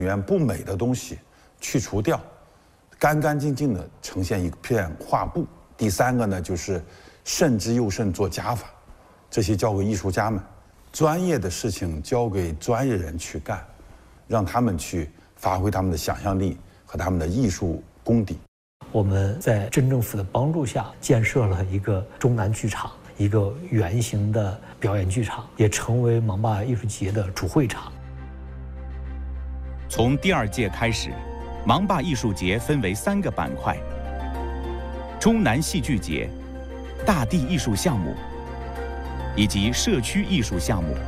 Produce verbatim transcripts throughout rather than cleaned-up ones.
原不美的东西去除掉，干干净净的呈现一片画布。第三个呢，就是慎之又慎做加法，这些交给艺术家们，专业的事情交给专业人去干，让他们去发挥他们的想象力和他们的艺术功底。 我们在镇政府的帮助下，建设了一个中南剧场，一个圆形的表演剧场，也成为芒坝艺术节的主会场。 从第二届开始，芒坝艺术节分为三个板块：中南戏剧节、大地艺术项目以及社区艺术项目。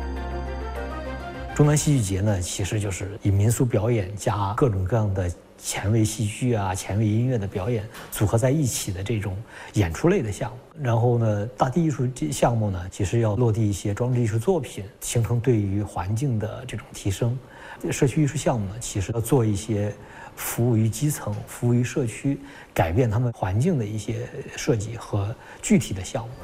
中南戏剧节呢，其实就是以民俗表演加各种各样的前卫戏剧啊、前卫音乐的表演组合在一起的这种演出类的项目。然后呢，大地艺术项目呢，其实要落地一些装置艺术作品，形成对于环境的这种提升。社区艺术项目呢，其实要做一些服务于基层、服务于社区、改变他们环境的一些设计和具体的项目。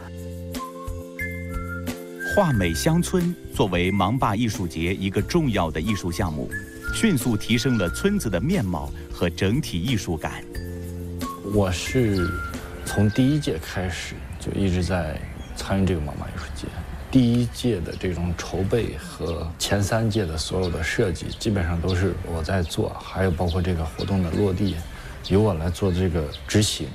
画美乡村作为芒坝艺术节一个重要的艺术项目，迅速提升了村子的面貌和整体艺术感。 我是从第一届开始就一直在参与这个芒坝艺术节。第一届的这种筹备和前三届的所有的设计，基本上都是我在做，还有包括这个活动的落地，由我来做这个执行。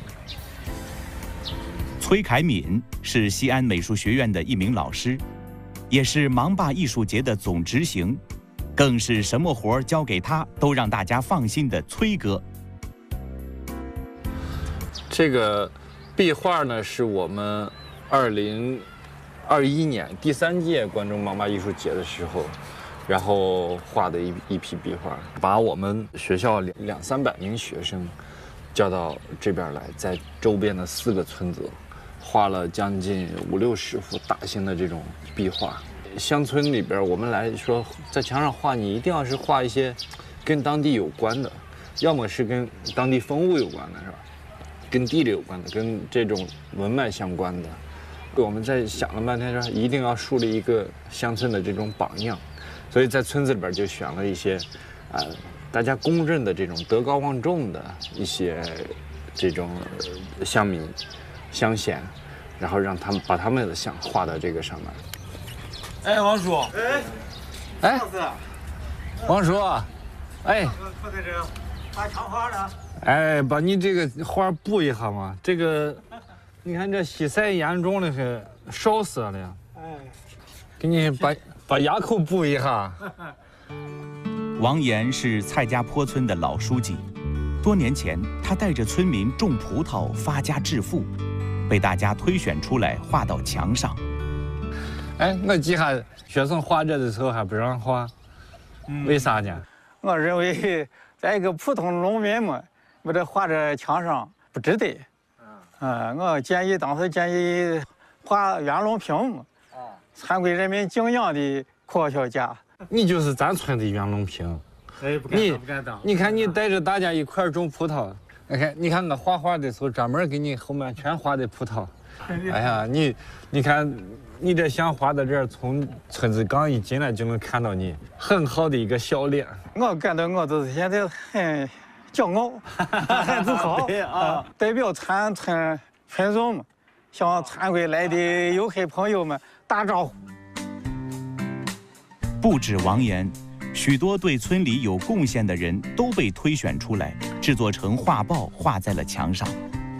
崔凯敏是西安美术学院的一名老师，也是芒坝艺术节的总执行，更是什么活儿交给他都让大家放心的崔哥。 这个壁画呢，是我们二零二一年第三届关中芒坝艺术节的时候，然后画的一一批壁画，把我们学校两两三百名学生叫到这边来，在周边的四个村子画了将近五六十幅大型的这种壁画。乡村里边，我们来说，在墙上画，你一定要是画一些跟当地有关的，要么是跟当地风物有关的，是吧？跟地理有关的，跟这种文脉相关的。我们在想了半天，说一定要树立一个乡村的这种榜样，所以在村子里边就选了一些，呃，大家公认的这种德高望重的一些这种乡民、乡贤，然后让他们把他们的像画到这个上面。 哎，王叔， 哎，哎，王叔，哎， 可在这画墙画呢。 哎，把你这个画补一下嘛，这个。你看这西晒严重的很，烧死了呀！哎，给你把把牙口补一下。 王岩是蔡家坡村的老书记，多年前他带着村民种葡萄发家致富，被大家推选出来画到墙上。 哎，我记下学生画这的时候还不让画，嗯、为啥呢？ 我认为在一个普通农民嘛，把这画在墙上不值得。嗯，我建议当时建议画袁隆平嘛，参归人民敬仰的科学家。 你就是咱村的袁隆平。 哎，不敢当，不敢当。 你看你带着大家一块种葡萄，你看你看我画画的时候专门给你后面全画的葡萄。哎呀，你你看你这像画到这儿，从村子刚一进来就能看到你很好的一个笑脸。 我感到我就是现在很。骄傲，很自豪啊！代表全村群众们，向参归来的游客朋友们打招呼。 不止王岩，许多对村里有贡献的人都被推选出来，制作成画报，画在了墙上。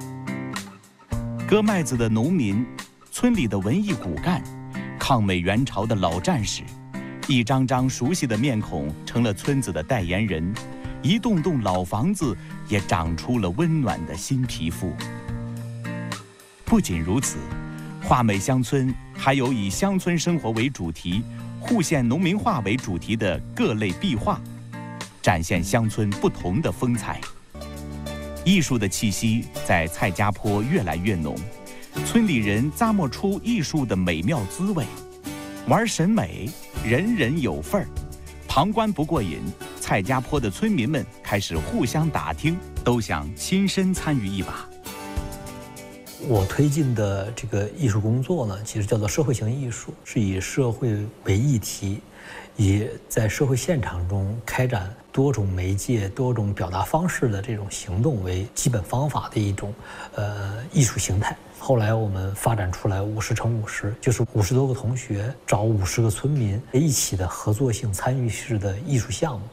割麦子的农民，村里的文艺骨干，抗美援朝的老战士，一张张熟悉的面孔成了村子的代言人。一栋栋老房子也长出了温暖的新皮肤。不仅如此，画美乡村还有以乡村生活为主题、户县农民画为主题的各类壁画，展现乡村不同的风采。艺术的气息在蔡家坡越来越浓，村里人咂摸出艺术的美妙滋味。玩审美，人人有份儿，旁观不过瘾。蔡家坡的村民们开始互相打听，都想亲身参与一把。 我推进的这个艺术工作呢，其实叫做社会型艺术，是以社会为议题， 以在社会现场中开展多种媒介、多种表达方式的这种行动为基本方法的一种呃艺术形态。后来我们发展出来五十乘五十，就是五十多个同学找五十个村民一起的合作性参与式的艺术项目。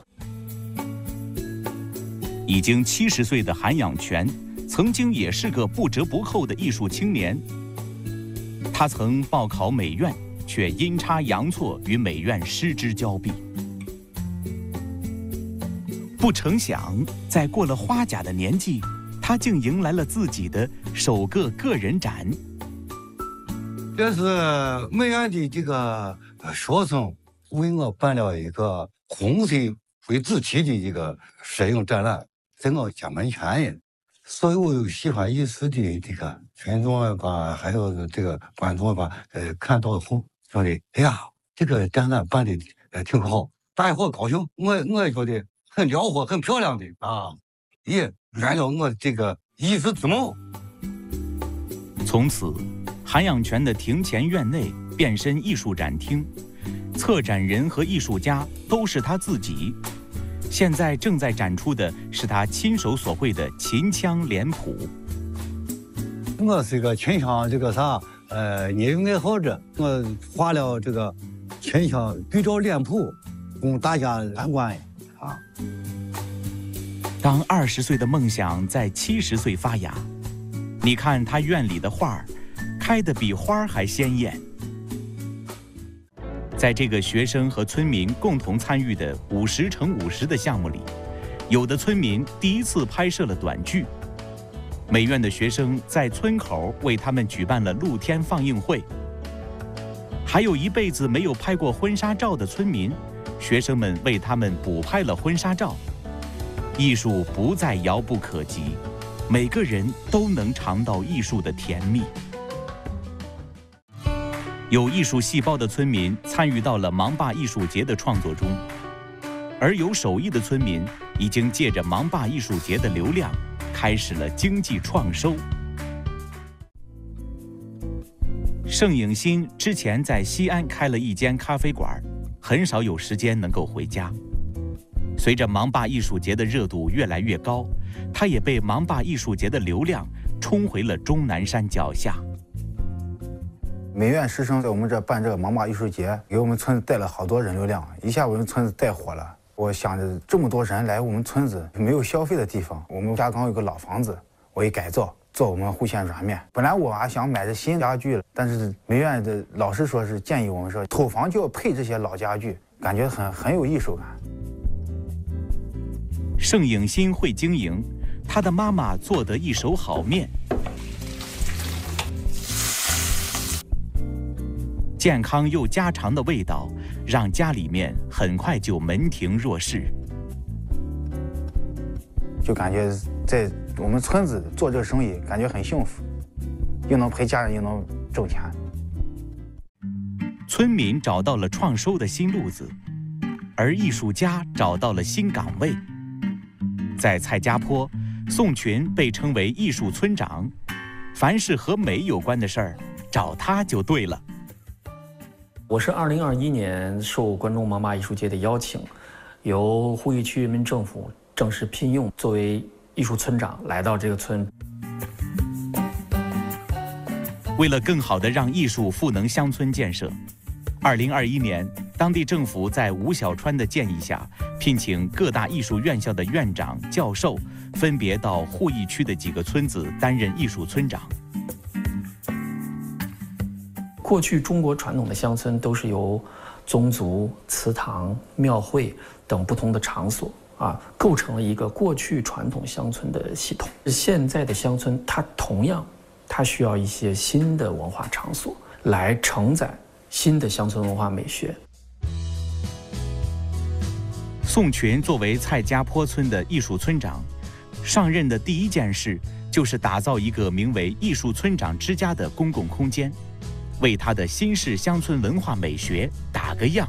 已经七十岁的韩养泉，曾经也是个不折不扣的艺术青年。他曾报考美院，却阴差阳错与美院失之交臂。不成想，在过了花甲的年纪，他竟迎来了自己的首个个人展。 这是美院的这个学生为我办了一个红色为主题的一个摄影展览，在我家门前呀。所有有喜欢艺术的这个群众吧，还有这个观众吧，呃，看到后说的，哎呀，这个展览办的呃挺好，大伙高兴，我我也觉得很辽阔、很漂亮的啊，也圆了我这个艺术之梦。 从此，韩养泉的庭前院内变身艺术展厅，策展人和艺术家都是他自己。现在正在展出的是他亲手所绘的秦腔脸谱。 我是一个秦腔这个啥呃业余爱好者，我画了这个秦腔对照脸谱，供大家参观啊。 当二十岁的梦想在七十岁发芽，你看他院里的花儿，开得比花儿还鲜艳。在这个学生和村民共同参与的五十乘五十的项目里，有的村民第一次拍摄了短剧，美院的学生在村口为他们举办了露天放映会，还有一辈子没有拍过婚纱照的村民，学生们为他们补拍了婚纱照。艺术不再遥不可及，每个人都能尝到艺术的甜蜜。有艺术细胞的村民参与到了芒坝艺术节的创作中，而有手艺的村民已经借着芒坝艺术节的流量，开始了经济创收。盛颖新之前在西安开了一间咖啡馆，很少有时间能够回家。随着芒坝艺术节的热度越来越高，他也被芒坝艺术节的流量冲回了终南山脚下。 美院师生在我们这办这个芒坝艺术节，给我们村子带了好多人流量，一下我们村子带火了。我想着这么多人来我们村子，没有消费的地方，我们家刚有个老房子，我一改造，做我们户县软面。本来我还想买这新家具了，但是美院的老师说是建议我们说，头房就要配这些老家具，感觉很很有艺术感。 盛颖新会经营，他的妈妈做得一手好面。健康又家常的味道，让家里面很快就门庭若市。 就感觉在我们村子做这个生意，感觉很幸福，又能陪家人，又能挣钱。 村民找到了创收的新路子，而艺术家找到了新岗位。在蔡家坡，宋群被称为艺术村长，凡是和美有关的事儿，找他就对了。 我是二零二一年受关中芒坝艺术节的邀请，由呼吁区人民政府正式聘用，作为艺术村长来到这个村。 为了更好地让艺术赋能乡村建设，二零二一年，当地政府在吴小川的建议下，聘请各大艺术院校的院长、教授，分别到鄠邑区的几个村子担任艺术村长。 过去中国传统的乡村都是由宗族、祠堂、庙会等不同的场所啊，构成了一个过去传统乡村的系统。现在的乡村，它同样，它需要一些新的文化场所来承载新的乡村文化美学。 宋群作为蔡家坡村的艺术村长，上任的第一件事就是打造一个名为“艺术村长之家”的公共空间，为他的新式乡村文化美学打个样。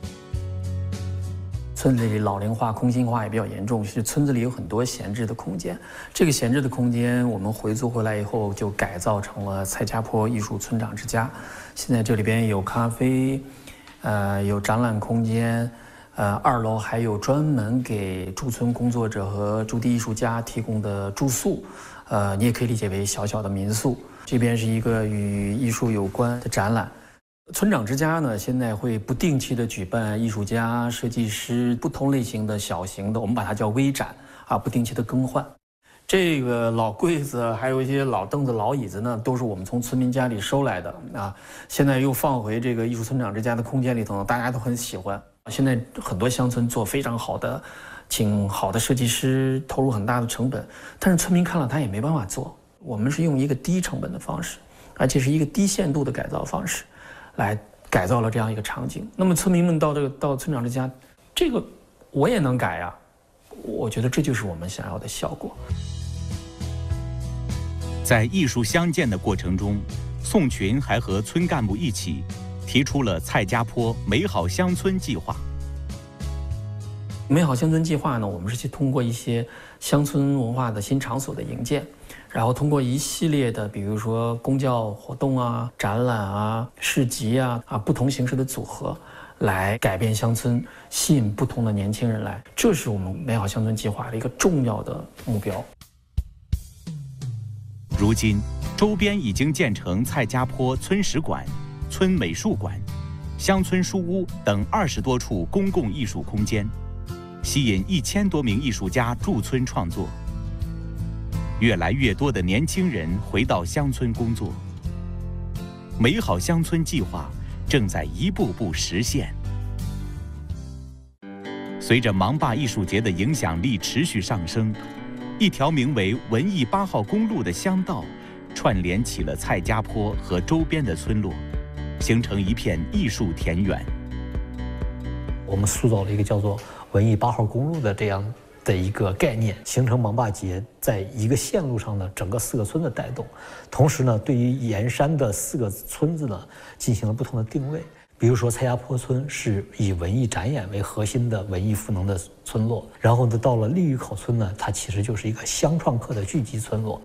村子里老龄化、空心化也比较严重，是村子里有很多闲置的空间。这个闲置的空间，我们回租回来以后，就改造成了蔡家坡艺术村长之家。现在这里边有咖啡、 呃，有展览空间，呃，二楼还有专门给驻村工作者和驻地艺术家提供的住宿，呃，你也可以理解为小小的民宿。这边是一个与艺术有关的展览。村长之家呢，现在会不定期的举办艺术家、设计师不同类型的小型的，我们把它叫微展啊，不定期的更换。这个老柜子，还有一些老凳子、老椅子呢，都是我们从村民家里收来的啊。现在又放回这个艺术村长之家的空间里头，大家都很喜欢。现在很多乡村做非常好的，请好的设计师，投入很大的成本，但是村民看了他也没办法做。我们是用一个低成本的方式，而且是一个低限度的改造方式，来改造了这样一个场景。那么村民们到这个到村长之家，这个我也能改呀、啊，我觉得这就是我们想要的效果。 在艺术相见的过程中，宋群还和村干部一起提出了蔡家坡美好乡村计划。 美好乡村计划呢，我们是去通过一些乡村文化的新场所的营建，然后通过一系列的，比如说公教活动啊、展览啊、市集啊啊不同形式的组合，来改变乡村，吸引不同的年轻人来。这是我们美好乡村计划的一个重要的目标。 如今，周边已经建成蔡家坡村史馆、村美术馆、乡村书屋等二十多处公共艺术空间，吸引一千多名艺术家驻村创作。越来越多的年轻人回到乡村工作，美好乡村计划正在一步步实现。随着芒坝艺术节的影响力持续上升，一条名为文艺八号公路的乡道，串联起了蔡家坡和周边的村落，形成一片艺术田园。 我们塑造了一个叫做文艺八号公路的这样的一个概念，形成芒坝节在一个线路上的整个四个村的带动。同时呢，对于沿山的四个村子呢，进行了不同的定位。比如说蔡家坡村是以文艺展演为核心的文艺赋能的村落，然后呢，到了利峪口村呢，它其实就是一个乡创客的聚集村落。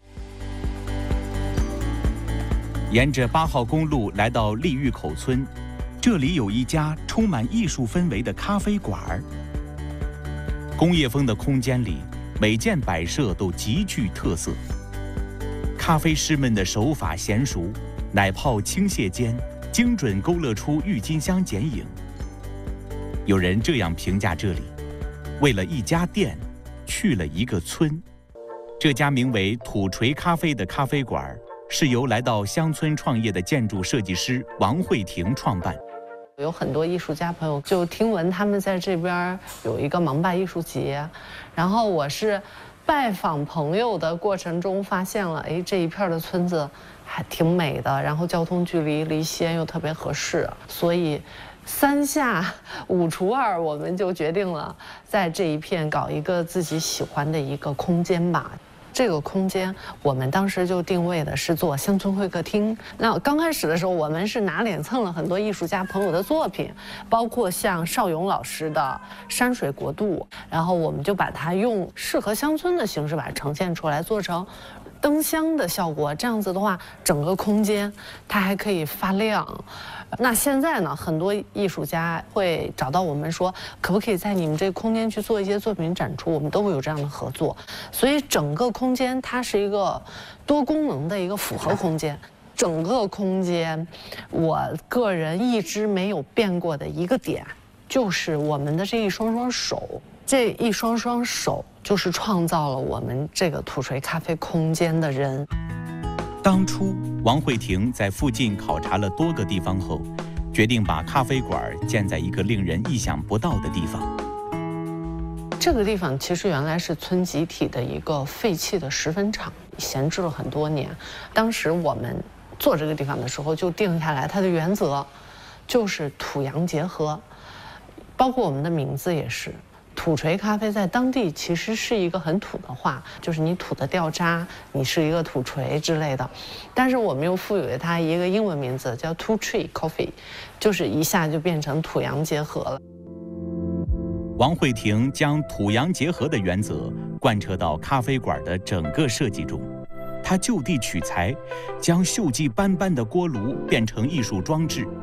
沿着八号公路来到利峪口村，这里有一家充满艺术氛围的咖啡馆儿。工业风的空间里，每件摆设都极具特色。咖啡师们的手法娴熟，奶泡倾泻间，精准勾勒出郁金香剪影。有人这样评价这里：为了一家店，去了一个村。这家名为土锤咖啡的咖啡馆，是由来到乡村创业的建筑设计师王慧婷创办。 有很多艺术家朋友就听闻他们在这边有一个芒坝艺术节，然后我是拜访朋友的过程中发现了，哎，这一片的村子还挺美的，然后交通距离离西安又特别合适，所以三下五除二，我们就决定了在这一片搞一个自己喜欢的一个空间吧。这个空间我们当时就定位的是做乡村会客厅。那刚开始的时候，我们是拿脸蹭了很多艺术家朋友的作品，包括像邵勇老师的《山水国度》，然后我们就把它用适合乡村的形式把它呈现出来，做成灯箱的效果。这样子的话，整个空间它还可以发亮。那现在呢，很多艺术家会找到我们说，可不可以在你们这个空间去做一些作品展出？我们都会有这样的合作。所以整个空间它是一个多功能的一个复合空间。整个空间，我个人一直没有变过的一个点，就是我们的这一双双手，这一双双手就是创造了我们这个土锤咖啡空间的人。 当初王慧婷在附近考察了多个地方后，决定把咖啡馆建在一个令人意想不到的地方。 这个地方其实原来是村集体的一个废弃的石粉厂，闲置了很多年。当时我们做这个地方的时候，就定下来它的原则就是土洋结合，包括我们的名字也是。土锤咖啡在当地其实是一个很土的话，就是你土的掉渣，你是一个土锤之类的。但是我们又赋予了它一个英文名字，叫 Two Tree Coffee， 就是一下就变成土洋结合了。 王慧婷将土洋结合的原则贯彻到咖啡馆的整个设计中。她就地取材，将锈迹斑斑的锅炉变成艺术装置，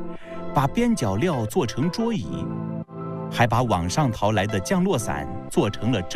把边角料做成桌椅，还把网上淘来的降落伞做成了遮